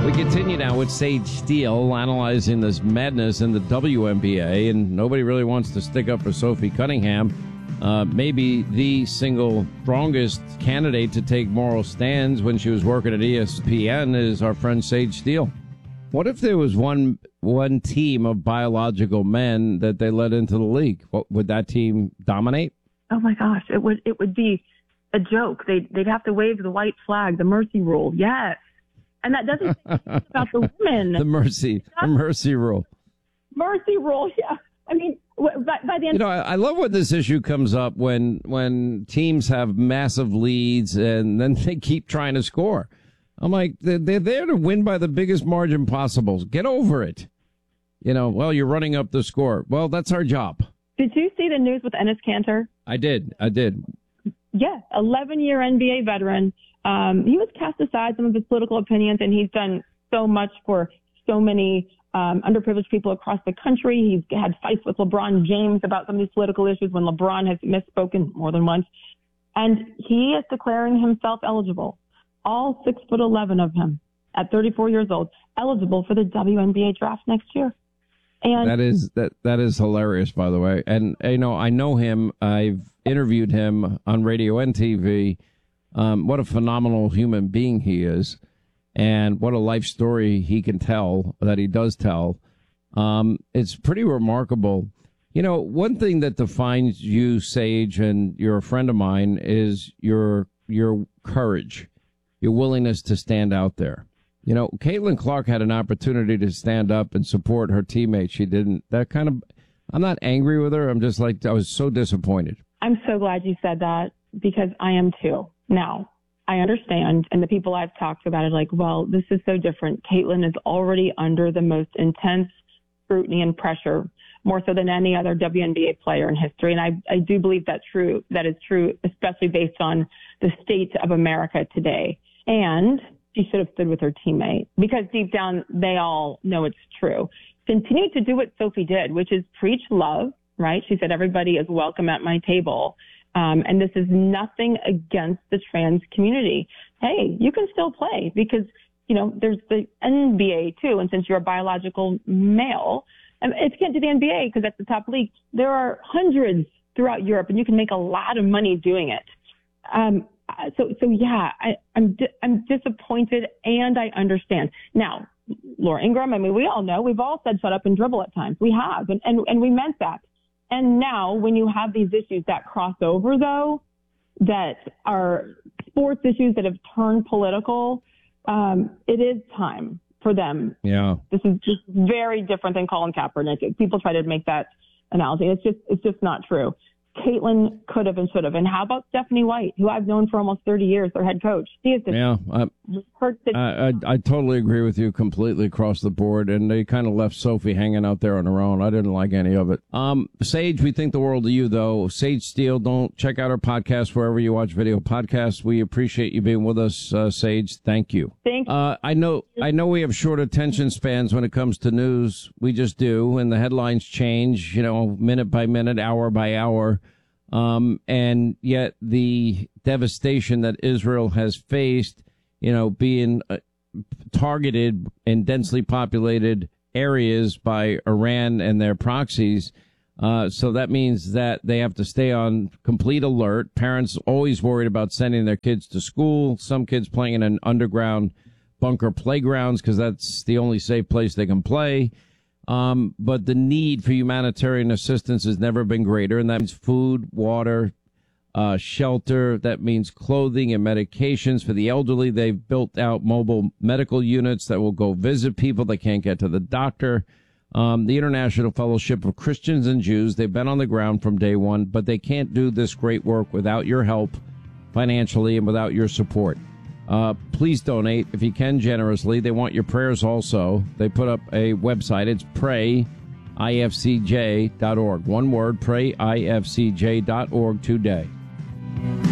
We continue now with Sage Steele analyzing this madness in the WNBA, and nobody really wants to stick up for Sophie Cunningham. Maybe the single strongest candidate to take moral stands when she was working at ESPN is our friend Sage Steele. What if there was one team of biological men that they let into the league? What, would that team dominate? Oh my gosh, it would be a joke. They'd have to wave the white flag, the mercy rule. Yes. And that doesn't say about the women. The mercy rule. Mercy rule, yeah. I mean, by the end... I love when this issue comes up when teams have massive leads and then they keep trying to score. I'm like, they're there to win by the biggest margin possible. Get over it. Well, you're running up the score. Well, that's our job. Did you see the news with Enes Kanter? I did. Yeah, 11-year NBA veteran. He was cast aside some of his political opinions, and he's done so much for so many underprivileged people across the country. He's had fights with LeBron James about some of these political issues when LeBron has misspoken more than once. And he is declaring himself eligible, all 6'11" of him at 34 years old, eligible for the WNBA draft next year. And that is hilarious, by the way. And, I know him. I've interviewed him on radio and TV. What a phenomenal human being he is, and what a life story he can tell, that he does tell. It's pretty remarkable. One thing that defines you, Sage, and you're a friend of mine, is your courage, your willingness to stand out there. Caitlin Clark had an opportunity to stand up and support her teammate. She didn't. I'm not angry with her. I'm just I was so disappointed. I'm so glad you said that, because I am too. Now, I understand, and the people I've talked about it well, this is so different. Caitlin is already under the most intense scrutiny and pressure, more so than any other WNBA player in history. And I do believe that is true, especially based on the state of America today. And she should have stood with her teammate, because deep down, they all know it's true. Continue to do what Sophie did, which is preach love, right? She said, everybody is welcome at my table. And this is nothing against the trans community. Hey, you can still play, because, there's the NBA too. And since you're a biological male, and if you can't do the NBA because that's the top league, there are hundreds throughout Europe, and you can make a lot of money doing it. So yeah, I'm disappointed, and I understand. Now, Laura Ingraham, we all know, we've all said shut up and dribble at times. We have, and we meant that. And now when you have these issues that cross over, though, that are sports issues that have turned political, it is time for them. Yeah. This is just very different than Colin Kaepernick. People try to make that analogy. It's just not true. Caitlin could have and should have. And how about Stephanie White, who I've known for almost 30 years, their head coach? She is I totally agree with you completely across the board. And they kind of left Sophie hanging out there on her own. I didn't like any of it. Sage, we think the world of you, though. Sage Steele, don't check out our podcast wherever you watch video podcasts. We appreciate you being with us, Sage. Thank you. Thank you. I know we have short attention spans when it comes to news. We just do. And the headlines change, minute by minute, hour by hour. And yet the devastation that Israel has faced, being targeted in densely populated areas by Iran and their proxies. So that means that they have to stay on complete alert. Parents always worried about sending their kids to school. Some kids playing in underground bunker playgrounds because that's the only safe place they can play. But the need for humanitarian assistance has never been greater, and that means food, water, shelter. That means clothing and medications for the elderly. They've built out mobile medical units that will go visit people that can't get to the doctor. The International Fellowship of Christians and Jews, they've been on the ground from day one, but they can't do this great work without your help financially and without your support. Please donate if you can generously. They want your prayers also. They put up a website. It's prayifcj.org. One word, prayifcj.org today.